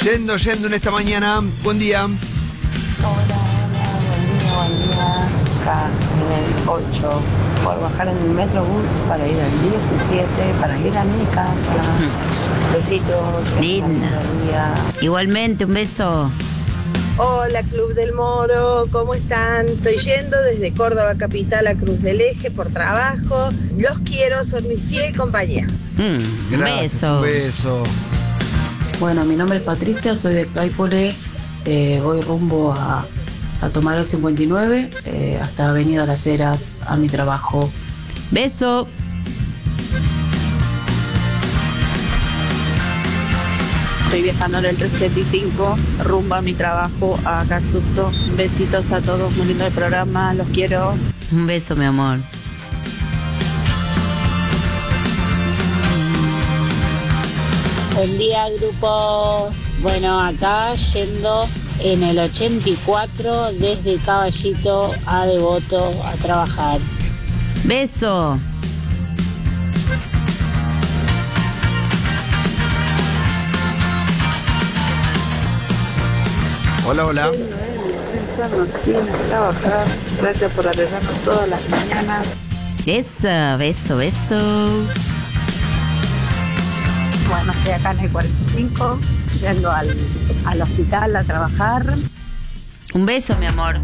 Yendo en esta mañana. Buen día. Hola, buen día. Acá en el 8, por bajar en el Metrobús para ir al 17, para ir a mi casa. Besitos. Linda. Igualmente, un beso. Hola Club del Moro, ¿cómo están? Estoy yendo desde Córdoba Capital a Cruz del Eje por trabajo. Los quiero, son mi fiel compañía. Un beso. Un beso. Bueno, mi nombre es Patricia, soy de Claypole. Voy rumbo a tomar el 59 hasta Avenida Las Heras a mi trabajo. Beso. Estoy viajando en el 385, rumbo a mi trabajo, a Casusto. Besitos a todos, muy lindo el programa, los quiero. Un beso, mi amor. Buen día, grupo. Bueno, acá yendo en el 84 desde Caballito a Devoto a trabajar. Beso. Hola, hola. En San Martín a trabajar. Gracias por alegrarnos todas las mañanas. Beso, beso, beso. Bueno, estoy acá en el 45, yendo al hospital a trabajar. Un beso, mi amor.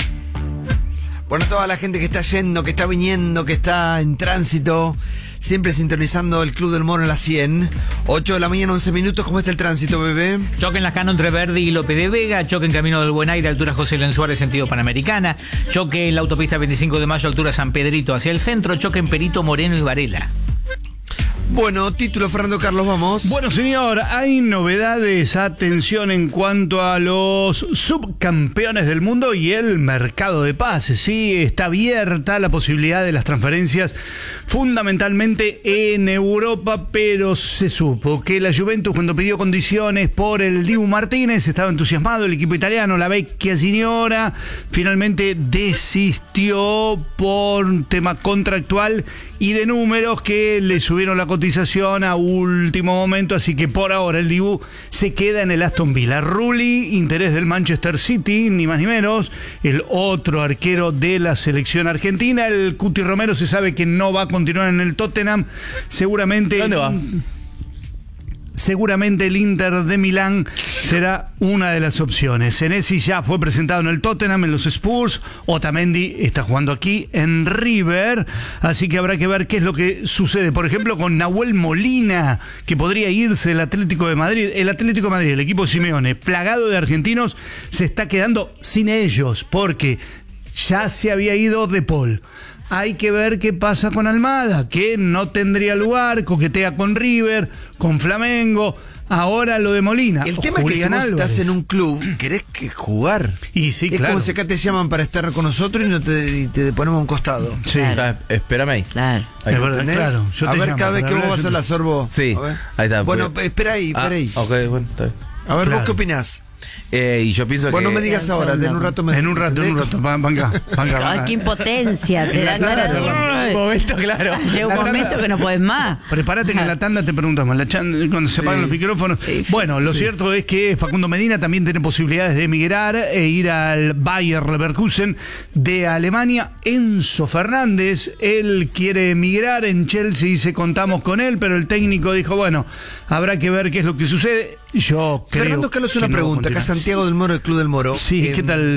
Bueno, toda la gente que está yendo, que está viniendo, que está en tránsito, siempre sintonizando el Club del Moro en la 100. 8 de la mañana, 11 minutos. ¿Cómo está el tránsito, bebé? Choque en Lajano entre Verdi y Lope de Vega. Choque en Camino del Buen Aire, altura José Len Suárez, sentido Panamericana. Choque en la autopista 25 de Mayo, altura San Pedrito hacia el centro. Choque en Perito Moreno y Varela. Bueno, título, Fernando Carlos, vamos. Bueno, señor, hay novedades, atención, en cuanto a los subcampeones del mundo y el mercado de pases. Sí, está abierta la posibilidad de las transferencias fundamentalmente en Europa, pero se supo que la Juventus, cuando pidió condiciones por el Dibu Martínez, estaba entusiasmado. El equipo italiano, la vecchia signora, finalmente desistió por un tema contractual y de números que le subieron la cotización a último momento, así que por ahora el Dibu se queda en el Aston Villa. Rulli, interés del Manchester City, ni más ni menos, el otro arquero de la selección argentina. El Cuti Romero se sabe que no va a continuar en el Tottenham, seguramente. ¿Dónde va? Seguramente el Inter de Milán será una de las opciones. Senesi ya fue presentado en el Tottenham, en los Spurs. Otamendi está jugando aquí en River. Así que habrá que ver qué es lo que sucede. Por ejemplo, con Nahuel Molina, que podría irse del Atlético de Madrid. El Atlético de Madrid, el equipo Simeone, plagado de argentinos, se está quedando sin ellos porque ya se había ido De Paul. Hay que ver qué pasa con Almada, que no tendría lugar, coquetea con River, con Flamengo. Ahora lo de Molina. El tema es que si vos estás en un club, querés que jugar. Y sí, es claro. como si acá te llaman para estar con nosotros y te ponemos a un costado. Sí. Claro. Espérame ahí. Claro. Es verdad, claro. Yo a te ver, llamo, cada vez que vos vas a la Sorbo. Sí, ahí está. Bueno, espera ahí. Ok, bueno, está bien. A ver, Claro. ¿vos qué opinás? Y yo pienso Bueno, que... no me digas ahora, en un rato me... En un rato, venga. Ay, qué impotencia, te da ganas de... Momento, claro. Llega un momento que no podés más. Prepárate que en la tanda te preguntamos, cuando se apagan los micrófonos. Bueno, lo cierto es que Facundo Medina también tiene posibilidades de emigrar e ir al Bayer Leverkusen de Alemania. Enzo Fernández, él quiere emigrar en Chelsea y contamos con él, pero el técnico dijo, bueno, habrá que ver qué es lo que sucede. Yo creo. Fernando Carlos, una pregunta. Acá Santiago del Moro, el Club del Moro. Sí, ¿qué tal?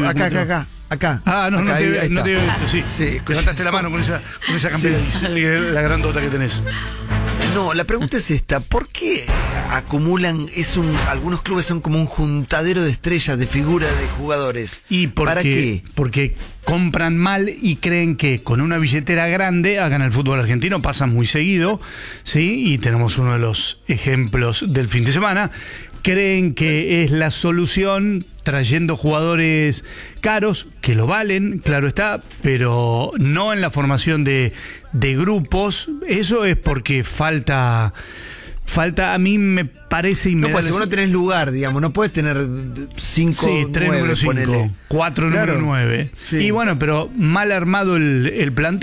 Acá. Ah, no te veo esto, sí. Sí. Levantaste la mano con esa campera, la grandota que tenés. No, la pregunta es esta. ¿Por qué acumulan, algunos clubes son como un juntadero de estrellas, de figuras, de jugadores? ¿Y ¿Para qué? Porque compran mal y creen que con una billetera grande hagan el fútbol argentino. Pasa muy seguido, ¿sí? Y tenemos uno de los ejemplos del fin de semana. Creen que es la solución trayendo jugadores caros, que lo valen, claro está, pero no en la formación de grupos. Eso es porque falta, a mí me parece... No, pues seguro tenés lugar, digamos, no puedes tener 5, sí, 3 número 5, 4 número 9. Sí. Y bueno, pero mal armado el plantel.